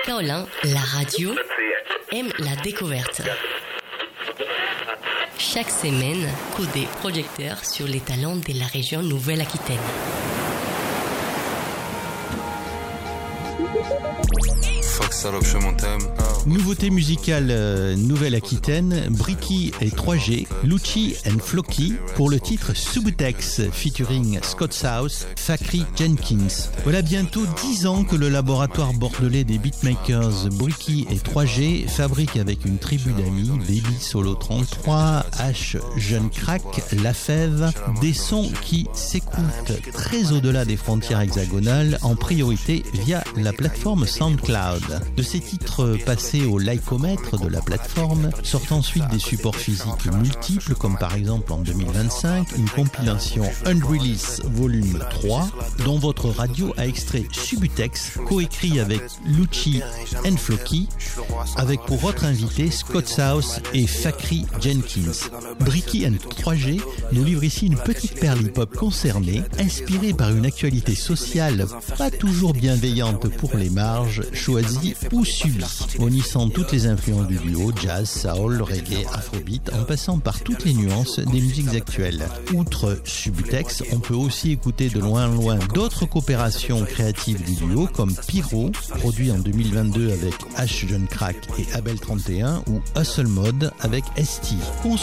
Kaolin, la radio, aime la découverte. Chaque semaine, coup des projecteurs sur les talents de la région Nouvelle-Aquitaine. Nouveauté musicale Nouvelle-Aquitaine, Bricky et 3G, Lucci and Floki pour le titre Subutex featuring Scott South, Fakri Jenkins. Voilà bientôt 10 ans que le laboratoire bordelais des beatmakers Bricky et 3G fabrique avec une tribu d'amis, Baby Solo 33, H Jeune Crack, La Fève, des sons qui s'écoutent très au-delà des frontières hexagonales, en priorité via la plateforme SoundCloud. De ces titres passés au lycomètre de la plateforme sortent ensuite des supports physiques multiples, comme par exemple en 2025 une compilation Unreleased Volume 3 dont votre radio a extrait Subutex, coécrit avec Lucci and Floki, avec pour autres invités Scott South et Fakri Jenkins. Bricky and 3G nous livre ici une petite perle hip-hop concernée, inspirée par une actualité sociale pas toujours bienveillante pour les marges, choisie ou subie, unissant toutes les influences du duo, jazz, soul, reggae, afrobeat, en passant par toutes les nuances des musiques actuelles. Outre Subutex, on peut aussi écouter de loin en loin d'autres coopérations créatives du duo, comme Pyro, produit en 2022 avec H Jeune Crack et Abel 31, ou Hustle Mode avec ST.